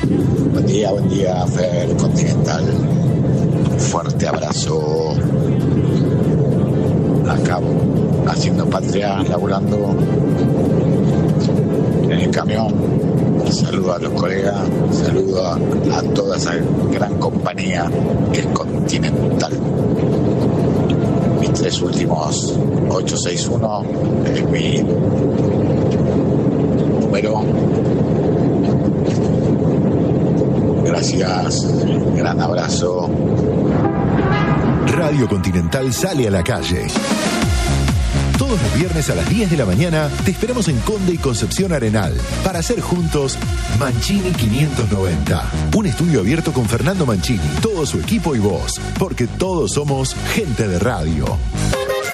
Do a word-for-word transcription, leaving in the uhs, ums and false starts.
Buen día, buen día, Fer Continental. Fuerte abrazo. Acá haciendo patria, laburando en el camión. Saludo a los colegas, saludo a, a toda esa gran compañía que es Continental. Mis tres últimos ocho seis uno es mi número. Gracias, gran abrazo. Radio Continental sale a la calle. Todos los viernes a las diez de la mañana te esperamos en Conde y Concepción Arenal para hacer juntos Mancini quinientos noventa. Un estudio abierto con Fernando Mancini, todo su equipo y vos, porque todos somos gente de radio.